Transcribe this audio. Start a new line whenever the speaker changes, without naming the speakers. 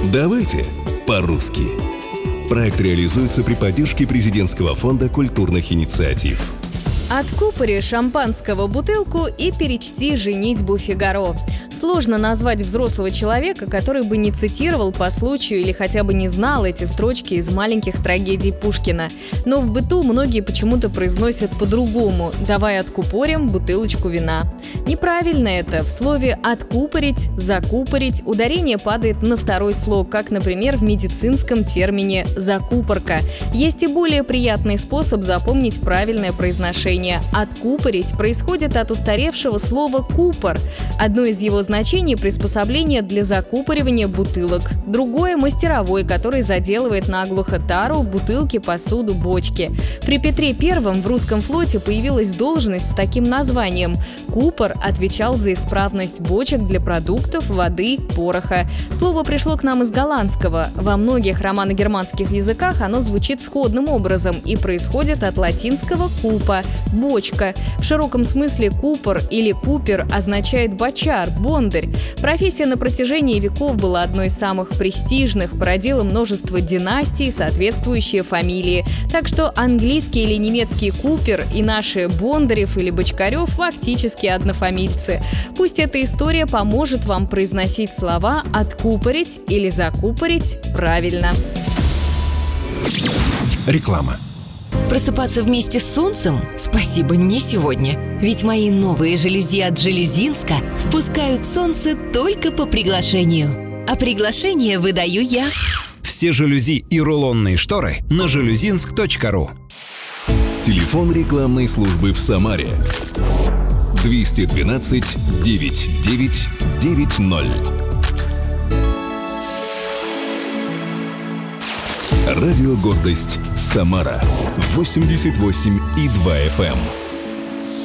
Давайте по-русски. Проект реализуется при поддержке Президентского фонда культурных инициатив.
Откупори шампанского бутылку и перечти «Женитьбу Фигаро». Сложно назвать взрослого человека, который бы не цитировал по случаю или хотя бы не знал эти строчки из маленьких трагедий Пушкина. Но в быту многие почему-то произносят по-другому: «Давай откупорим бутылочку вина». Неправильно это. В слове «откупорить», «закупорить» ударение падает на второй слог, как, например, в медицинском термине «закупорка». Есть и более приятный способ запомнить правильное произношение. «Откупорить» происходит от устаревшего слова «купор». Одно из его значений – приспособление для закупоривания бутылок. Другое – мастеровой, который заделывает наглухо тару, бутылки, посуду, бочки. При Петре Первом в русском флоте появилась должность с таким названием. Купор отвечал за исправность бочек для продуктов, воды, пороха. Слово пришло к нам из голландского. Во многих романо-германских языках оно звучит сходным образом и происходит от латинского «купа» – бочка. В широком смысле купор или купер означает бочар, бондарь. Профессия на протяжении веков была одной из самых престижных, породила множество династий, соответствующие фамилии. Так что английский или немецкий купер и наши Бондарев или Бочкарев фактически однофамильцы. Пусть эта история поможет вам произносить слова «откупорить» или «закупорить» правильно.
Реклама.
Просыпаться вместе с солнцем? Спасибо, не сегодня. Ведь мои новые жалюзи от Железинска впускают солнце только по приглашению. А приглашение выдаю я.
Все жалюзи и рулонные шторы на железинск.ру.
Телефон рекламной службы в Самаре 212 9990. Радио «Гордость» Самара 88,2 FM.